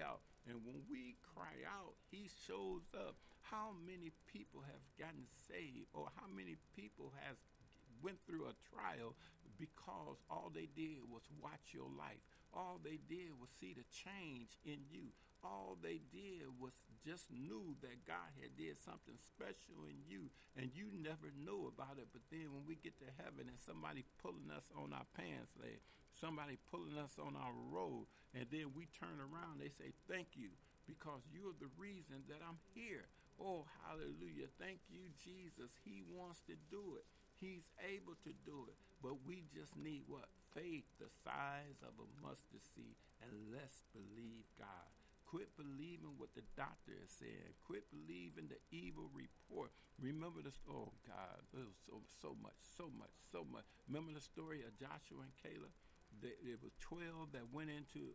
out. And when we cry out, he shows up. How many people have gotten saved, or how many people has went through a trial because all they did was watch your life. All they did was see the change in you. All they did was just knew that God had did something special in you, and you never know about it. But then when we get to heaven and somebody pulling us on our pants leg, somebody pulling us on our road, and then we turn around, they say, thank you, because you're the reason that I'm here. Oh, hallelujah. Thank you, Jesus. He wants to do it. He's able to do it. But we just need what? Faith the size of a mustard seed. And let's believe God. Quit believing what the doctor is saying. Quit believing the evil report. Remember this. Oh, God. There was so much. Remember the story of Joshua and Caleb? There was 12 that went into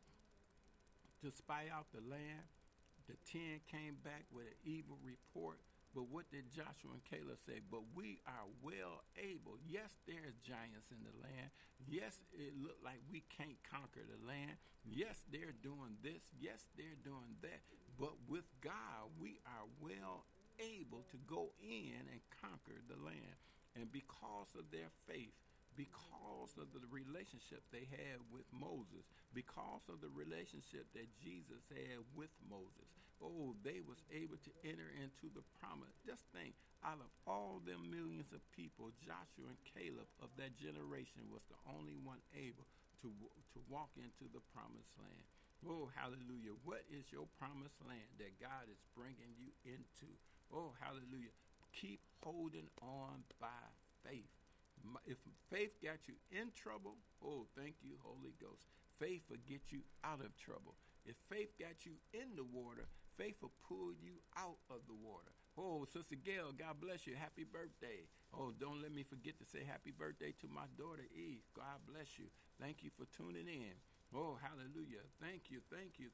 to spy out the land. The 10 came back with an evil report. But what did Joshua and Caleb say? But we are well able. Yes, there's giants in the land. Yes, it looked like we can't conquer the land. Yes, they're doing this. Yes, they're doing that. But with God, we are well able to go in and conquer the land. And because of their faith, because of the relationship they had with Moses, because of the relationship that Jesus had with Moses, oh, they was able to enter into the promise. Just think, out of all them millions of people, Joshua and Caleb of that generation was the only one able to walk into the promised land. Oh, hallelujah. What is your promised land that God is bringing you into? Oh, hallelujah. Keep holding on by faith. If faith got you in trouble, oh, thank you, Holy Ghost. Faith will get you out of trouble. If faith got you in the water, faith will pull you out of the water. Oh, Sister Gail, God bless you. Happy birthday. Oh, don't let me forget to say happy birthday to my daughter, Eve. God bless you. Thank you for tuning in. Oh, hallelujah. Thank you.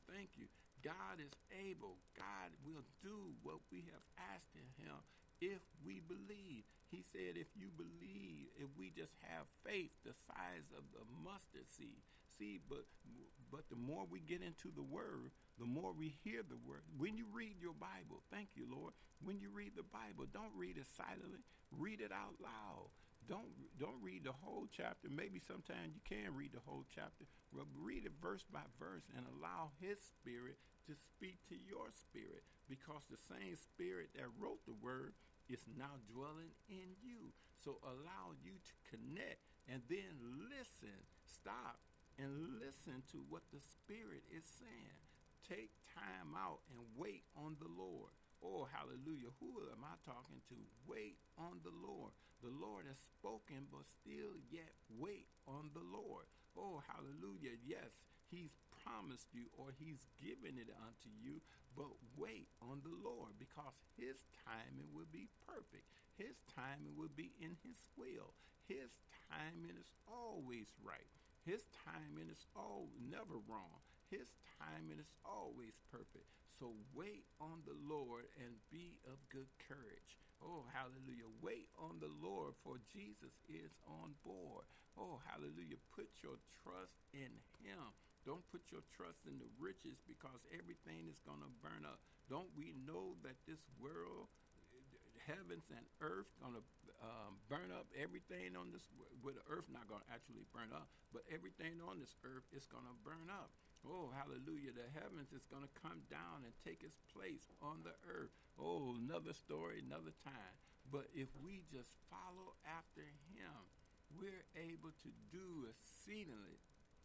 God is able. God will do what we have asked in him if we believe. He said if you believe, if we just have faith the size of the mustard seed. See, but the more we get into the word, the more we hear the word. When you read your Bible, thank you, Lord. When you read the Bible, don't read it silently. Read it out loud. Don't read the whole chapter. Maybe sometimes you can read the whole chapter. Well, read it verse by verse and allow his spirit to speak to your spirit, because the same spirit that wrote the word is now dwelling in you. So allow you to connect and then listen. Stop and listen to what the spirit is saying. Take time out and wait on the Lord. Oh, hallelujah. Who am I talking to? Wait on the Lord. The Lord has spoken, but still yet wait on the Lord. Oh, hallelujah. Yes, he's promised you, or he's given it unto you, but wait on the Lord, because his timing will be perfect. His timing will be in his will. His timing is always right. His timing is never wrong. His timing is always perfect. So wait on the Lord and be of good courage. Oh, hallelujah. Wait on the Lord, for Jesus is on board. Oh, hallelujah. Put your trust in him. Don't put your trust in the riches, because everything is going to burn up. Don't we know that this world, heavens and earth, going to burn up? Everything on this, well, the earth not going to actually burn up, but everything on this earth is going to burn up. Oh, hallelujah. The heavens is going to come down and take its place on the earth. Oh, another story, another time. But if we just follow after him, we're able to do exceedingly.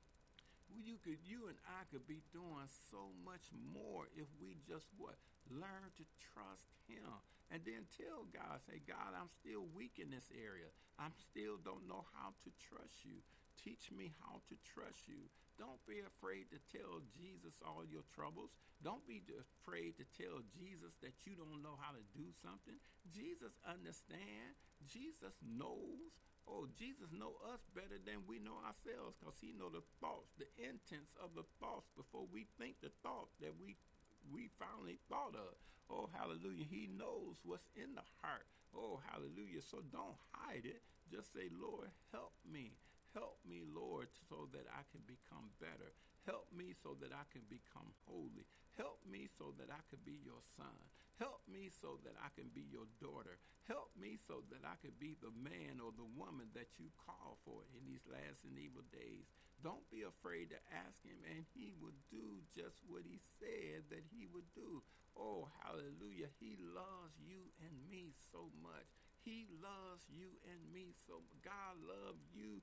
You and I could be doing so much more if we just learn to trust him. And then tell God, say, God, I'm still weak in this area. I still don't know how to trust you. Teach me how to trust you. Don't be afraid to tell Jesus all your troubles. Don't be afraid to tell Jesus that you don't know how to do something. Jesus understands. Jesus knows. Oh, Jesus know us better than we know ourselves, because he know the thoughts, the intents of the thoughts before we think the thought that we finally thought of. Oh, hallelujah. He knows what's in the heart. Oh, hallelujah. So don't hide it. Just say, Lord, help me. Help me, Lord, so that I can become better. Help me so that I can become holy. Help me so that I can be your son. Help me so that I can be your daughter. Help me so that I can be the man or the woman that you call for in these last and evil days. Don't be afraid to ask him, and he will do just what he said that he would do. Oh, hallelujah. He loves you and me so much. He loves you and me so much. God loves you.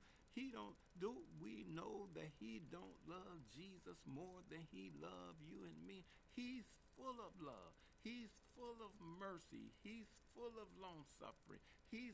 We know that he don't love Jesus more than he loves you and me. He's full of love. He's full of mercy. He's full of long suffering. He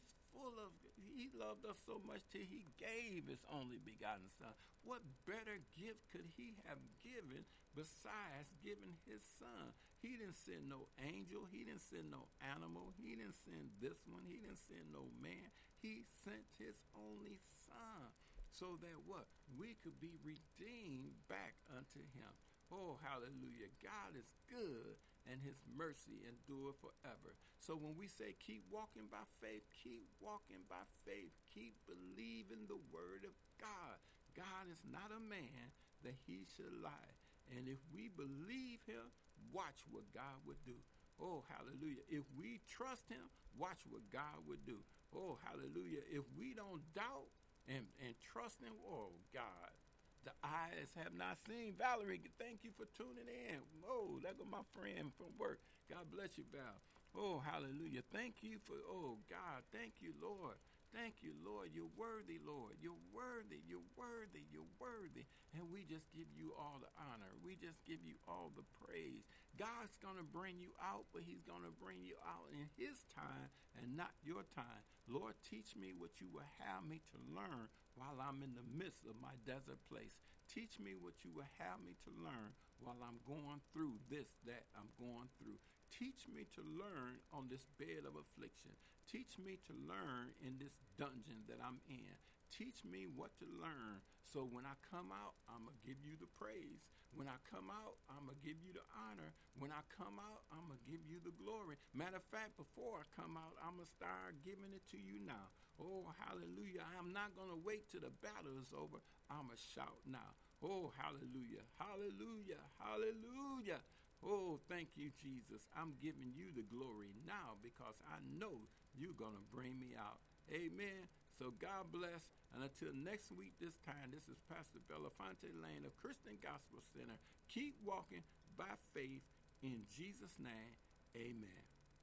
loved us so much till he gave his only begotten son. What better gift could he have given besides giving his son? He didn't send no angel. He didn't send no animal. He didn't send this one. He didn't send no man. He sent his only son so that what? We could be redeemed back unto him. Oh, hallelujah. God is good, and his mercy endure forever. So when we say keep walking by faith, keep walking by faith. Keep believing the word of God. God is not a man that he should lie. And if we believe him, watch what God would do. Oh, hallelujah. If we trust him, watch what God would do. Oh, hallelujah. If we don't doubt and trust him, oh, God. The eyes have not seen. Valerie, thank you for tuning in. Oh, there go my friend from work. God bless you, Val. Oh, hallelujah. Thank you for, oh, God. Thank you, Lord. Thank you, Lord. You're worthy, Lord. You're worthy. You're worthy. You're worthy. And we just give you all the honor. We just give you all the praise. God's going to bring you out, but he's going to bring you out in his time and not your time. Lord, teach me what you will have me to learn while I'm in the midst of my desert place. Teach me what you will have me to learn while I'm going through this, that I'm going through. Teach me to learn on this bed of affliction. Teach me to learn in this dungeon that I'm in. Teach me what to learn so when I come out, I'm going to give you the praise. When I come out, I'm going to give you the honor. When I come out, I'm going to give you the glory. Matter of fact, before I come out, I'm going to start giving it to you now. Oh, hallelujah. I'm not going to wait till the battle is over. I'm going to shout now. Oh, hallelujah. Hallelujah. Hallelujah. Oh, thank you, Jesus. I'm giving you the glory now because I know you're going to bring me out. Amen. So God bless. And until next week this time, this is Pastor Belafonte Lane of Christian Gospel Center. Keep walking by faith in Jesus' name. Amen.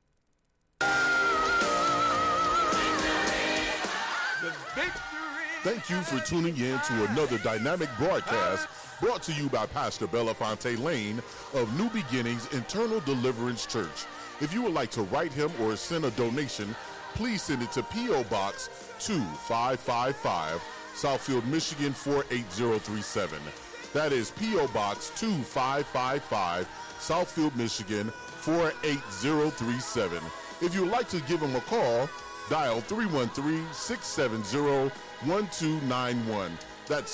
The victory. Thank you for tuning in to another dynamic broadcast brought to you by Pastor Belafonte Lane of New Beginnings Internal Deliverance Church. If you would like to write him or send a donation, please send it to P.O. Box 2555, Southfield, Michigan 48037. That is P.O. Box 2555, Southfield, Michigan 48037. If you would like to give him a call, dial 313-670-1291. That's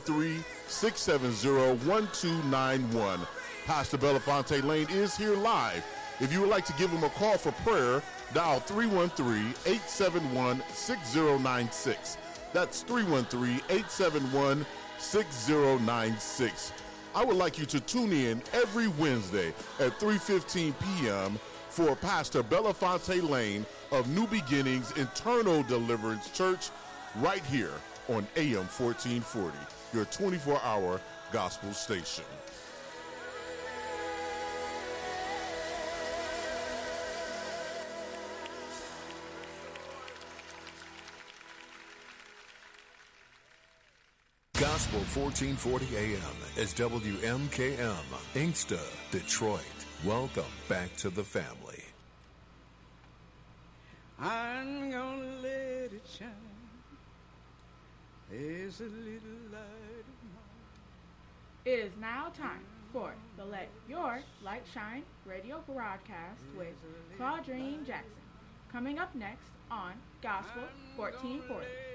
313-670-1291. Pastor Belafonte Lane is here live. If you would like to give him a call for prayer, dial 313-871-6096. That's 313-871-6096. I would like you to tune in every Wednesday at 3:15 p.m. for Pastor Belafonte Lane of New Beginnings Internal Deliverance Church right here on AM 1440, your 24-hour gospel station. Gospel 1440 AM is WMKM, Inkster, Detroit. Welcome back to the family. I'm gonna let it shine. There's a little light of mine. It is now time for the Let Your Light Shine radio broadcast with Claudine Jackson. Coming up next on Gospel 1440.